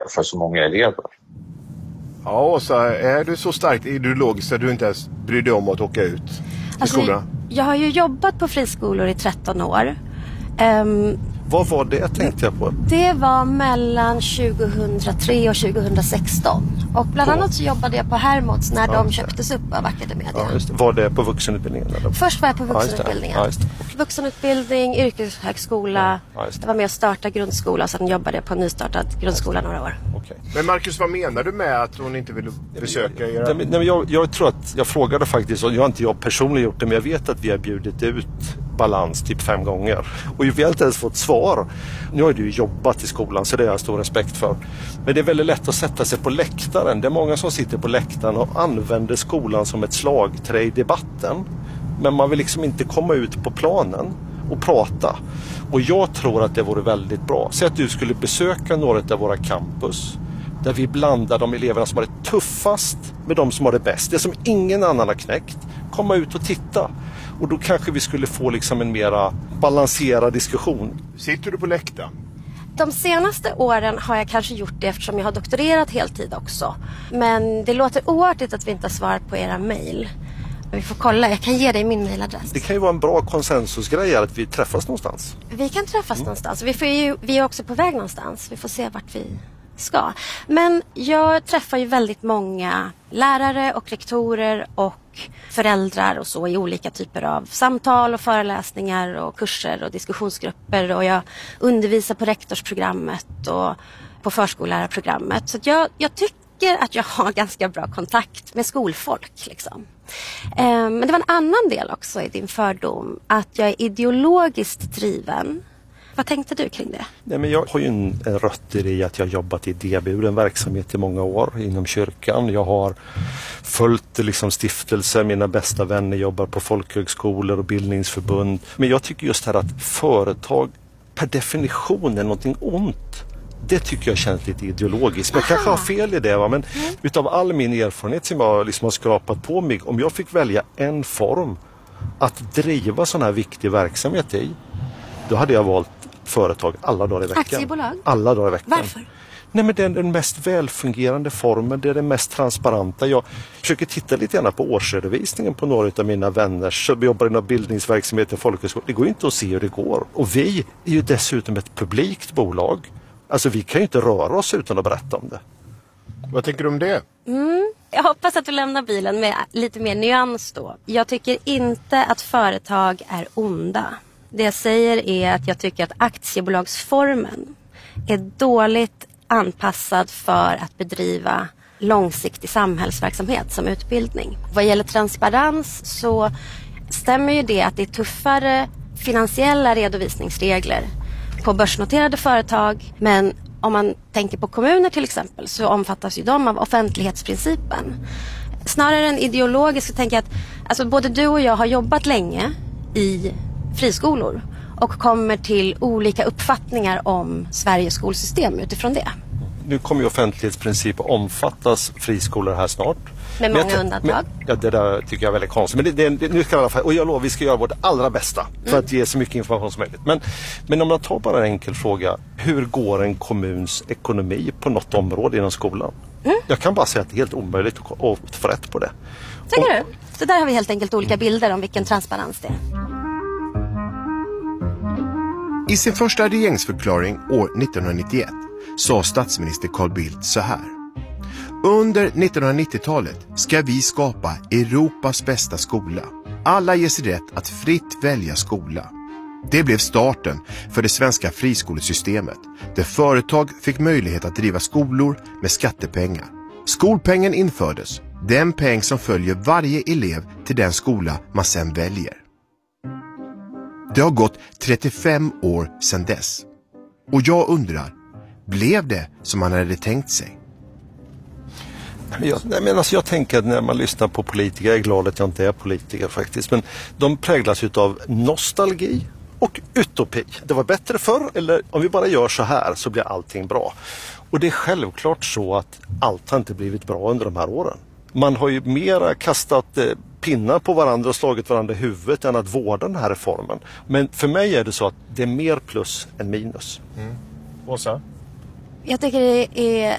för så många elever. Ja, och så är du så starkt ideologiskt att du inte ens bryr dig om att åka ut till skolorna? Jag har ju jobbat på friskolor i 13 år. Vad var det tänkte jag på? Det var mellan 2003 och 2016. Och bland annat så jobbade jag på Hermods när de köptes upp av Academedia. Ja, just det. Var det på vuxenutbildningen? Eller? Först var jag på vuxenutbildningen. Ja, just det. Vuxenutbildning, yrkeshögskola. Ja, just det. Jag var med och startade grundskola och sen jobbade jag på en nystartad grundskola några år. Okay. Men Marcus, vad menar du med att hon inte ville besöka er? Jag tror att jag frågade faktiskt, och jag har inte personligen gjort det, men jag vet att vi har bjudit ut balans typ 5 gånger. Och vi har inte ens fått svar. Nu har du ju jobbat i skolan så det har jag stor respekt för. Men det är väldigt lätt att sätta sig på läktaren. Det är många som sitter på läktaren och använder skolan som ett slagträ i debatten. Men man vill liksom inte komma ut på planen och prata. Och jag tror att det vore väldigt bra. Säg att du skulle besöka några av våra campus där vi blandar de eleverna som har det tuffast med de som har det bäst. Det som ingen annan har knäckt. Komma ut och titta. Och då kanske vi skulle få liksom en mera balanserad diskussion. Sitter du på läktaren? De senaste åren har jag kanske gjort det eftersom jag har doktorerat heltid också. Men det låter oartigt att vi inte har svarat på era mejl. Vi får kolla, jag kan ge dig min mejladress. Det kan ju vara en bra konsensusgrej att vi träffas någonstans. Vi kan träffas någonstans. Vi är också på väg någonstans. Vi får se vart vi ska. Men jag träffar ju väldigt många lärare och rektorer och föräldrar och så i olika typer av samtal och föreläsningar och kurser och diskussionsgrupper, och jag undervisar på rektorsprogrammet och på förskollärarprogrammet. Så att jag tycker att jag har ganska bra kontakt med skolfolk liksom. Men det var en annan del också i din fördom, att jag är ideologiskt driven. Vad tänkte du kring det? Nej, men jag har ju en rötter i att jag har jobbat i idéburen verksamhet i många år inom kyrkan. Jag har följt liksom stiftelser, mina bästa vänner jobbar på folkhögskolor och bildningsförbund. Men jag tycker just här att företag per definition är någonting ont. Det tycker jag känns lite ideologiskt. Men jag kanske har fel i det, va? Men utav all min erfarenhet som jag liksom har skrapat på mig, om jag fick välja en form att driva sån här viktig verksamhet i, då hade jag valt företag alla dagar i veckan. Aktiebolag? Alla dagar i veckan. Varför? Nej, men det är den mest välfungerande formen, det är den mest transparenta. Jag försöker titta lite grann på årsredovisningen på några av mina vänner som jobbar inom bildningsverksamhet i folkhögskola. Det går ju inte att se hur det går. Och vi är ju dessutom ett publikt bolag. Alltså vi kan ju inte röra oss utan att berätta om det. Vad tänker du om det? Jag hoppas att du lämnar bilen med lite mer nyans då. Jag tycker inte att företag är onda. Det jag säger är att jag tycker att aktiebolagsformen är dåligt anpassad för att bedriva långsiktig samhällsverksamhet som utbildning. Vad gäller transparens så stämmer ju det att det är tuffare finansiella redovisningsregler på börsnoterade företag, men om man tänker på kommuner till exempel så omfattas ju de av offentlighetsprincipen. Snarare än ideologiskt så tänker jag att alltså, både du och jag har jobbat länge i friskolor och kommer till olika uppfattningar om Sveriges skolsystem utifrån det. Nu kommer ju offentlighetsprincip omfattas friskolor här snart. Med många undantag. Ja, det där tycker jag är väldigt konstigt. Men nu ska i alla fall, och jag lovar, vi ska göra vårt allra bästa för att ge så mycket information som möjligt. Men om man tar bara en enkel fråga. Hur går en kommuns ekonomi på något område inom skolan? Jag kan bara säga att det är helt omöjligt att få rätt på det. Tänker du? Så där har vi helt enkelt olika bilder om vilken transparens det är. I sin första regeringsförklaring år 1991 sa statsminister Carl Bildt så här: Under 1990-talet ska vi skapa Europas bästa skola. Alla ges rätt att fritt välja skola. Det blev starten för det svenska friskolesystemet, där företag fick möjlighet att driva skolor med skattepengar. Skolpengen infördes, den peng som följer varje elev till den skola man sedan väljer. Det har gått 35 år sedan dess. Och jag undrar, blev det som man hade tänkt sig? Jag tänker att när man lyssnar på politiker, jag är glad att jag inte är politiker faktiskt, men de präglas av nostalgi och utopi. Det var bättre förr, eller om vi bara gör så här så blir allting bra. Och det är självklart så att allt har inte blivit bra under de här åren. Man har ju mera kastat pinnar på varandra och slagit varandra i huvudet än att vårda den här reformen. Men för mig är det så att det är mer plus än minus. Åsa? Jag tycker det är